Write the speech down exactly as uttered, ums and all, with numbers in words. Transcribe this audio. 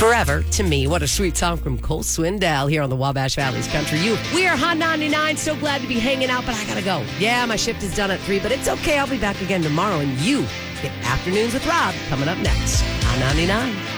Forever to me. What a sweet song from Cole Swindell here on the Wabash Valley's Country U. We are Hot ninety-nine. So glad to be hanging out, but I gotta go. Yeah, my shift is done at three, but it's okay. I'll be back again tomorrow, and you get Afternoons with Rob coming up next. Hot ninety-nine.